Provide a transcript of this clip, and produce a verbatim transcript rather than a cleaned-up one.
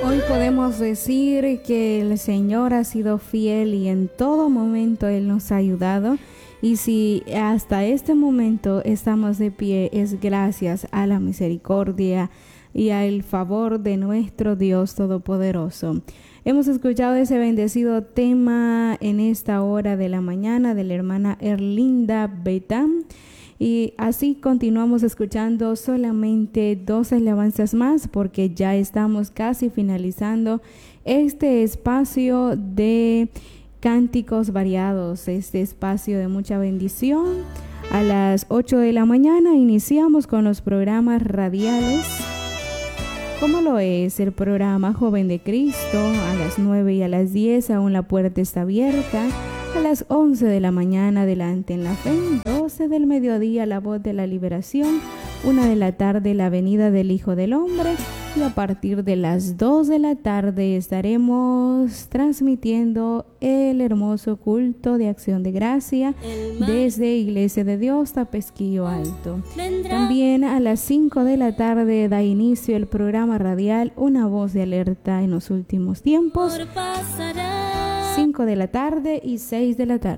Hoy podemos decir que el Señor ha sido fiel y en todo momento Él nos ha ayudado. Y si hasta este momento estamos de pie, es gracias a la misericordia y al favor de nuestro Dios Todopoderoso. Hemos escuchado ese bendecido tema en esta hora de la mañana de la hermana Erlinda Betán. Y así continuamos escuchando solamente dos alabanzas más porque ya estamos casi finalizando este espacio de cánticos variados, este espacio de mucha bendición. A las ocho de la mañana iniciamos con los programas radiales, como lo es el programa Joven de Cristo. A las nueve y a las diez aún la puerta está abierta. A las once de la mañana Adelante en la Fe, doce del mediodía La Voz de la Liberación, una de la tarde La Venida del Hijo del Hombre, y a partir de las dos de la tarde estaremos transmitiendo el hermoso culto de acción de gracia desde Iglesia de Dios Tapesquillo Alto. También a las cinco de la tarde da inicio el programa radial Una Voz de Alerta en los Últimos Tiempos, cinco de la tarde y seis de la tarde.